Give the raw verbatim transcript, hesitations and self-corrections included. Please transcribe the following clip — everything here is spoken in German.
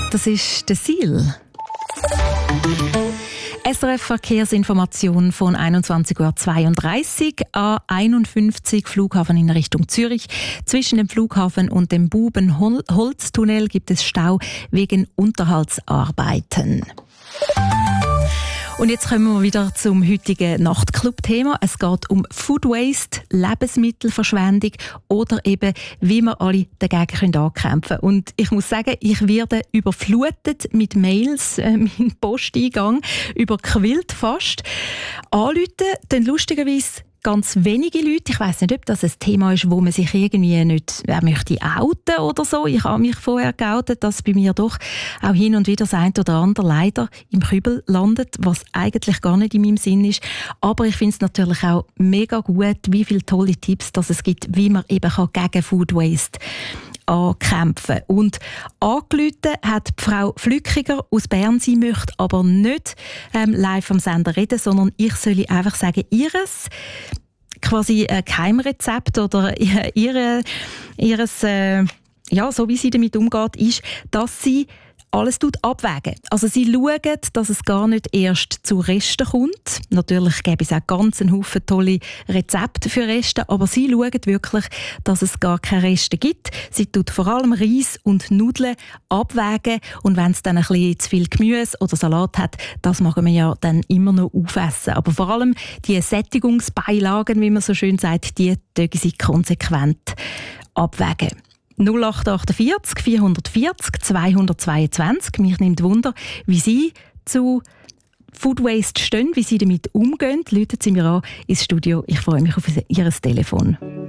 Das ist der Ziel. S R F Verkehrsinformation von einundzwanzig Uhr zweiunddreißig, A einundfünfzig Flughafen in Richtung Zürich. Zwischen dem Flughafen und dem Bubenholztunnel gibt es Stau wegen Unterhaltsarbeiten. Und jetzt kommen wir wieder zum heutigen Nachtclub-Thema. Es geht um Food Waste, Lebensmittelverschwendung oder eben, wie wir alle dagegen ankämpfen können. Und ich muss sagen, ich werde überflutet mit Mails, äh, mein Posteingang überquillt fast. Anrufen, dann lustigerweise ganz wenige Leute. Ich weiss nicht, ob das ein Thema ist, wo man sich irgendwie nicht äh, möchte outen oder so. Ich habe mich vorher geoutet, dass bei mir doch auch hin und wieder das eine oder andere leider im Kübel landet, was eigentlich gar nicht in meinem Sinn ist. Aber ich finde es natürlich auch mega gut, wie viele tolle Tipps dass es gibt, wie man eben kann gegen Food Waste ankämpfen. Und angerufen hat die Frau Flückiger aus Bern. Sie möchte aber nicht ähm, live am Sender reden, sondern ich soll einfach sagen, ihres quasi ein Geheimrezept oder ihre, ihres, äh, ja, so wie sie damit umgeht, ist, dass sie alles abwägen. Also sie schauen, dass es gar nicht erst zu Resten kommt. Natürlich gäbe es auch ganz einen Haufen tolle Rezepte für Reste, aber sie schauen wirklich, dass es gar keine Reste gibt. Sie tut vor allem Reis und Nudeln abwägen und wenn es dann ein bisschen zu viel Gemüse oder Salat hat, das mag man ja dann immer noch aufessen. Aber vor allem die Sättigungsbeilagen, wie man so schön sagt, die tun sie konsequent abwägen. null acht achtundvierzig vierhundertvierzig zweihundertzweiundzwanzig. Mich nimmt Wunder, wie Sie zu Food Waste stehen, wie Sie damit umgehen. Läuten Sie mir an ins Studio. Ich freue mich auf Ihr Telefon.